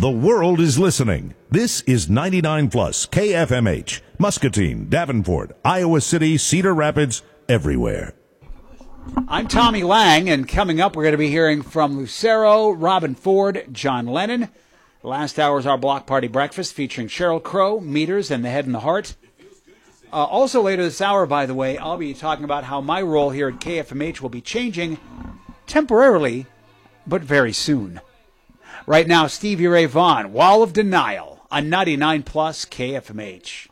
The world is listening. This is 99 Plus KFMH, Muscatine, Davenport, Iowa City, Cedar Rapids, everywhere. I'm Tommy Lang, and coming up, we're going to be hearing from Lucero, Robben Ford, John Lennon. The last hour is our Block Party Breakfast featuring Sheryl Crow, Meters, and The Head and the Heart. Also later this hour, by the way, I'll be talking about how my role here at KFMH will be changing temporarily, but very soon. Right now, Stevie Ray Vaughan, Wall of Denial on 99 Plus KFMH.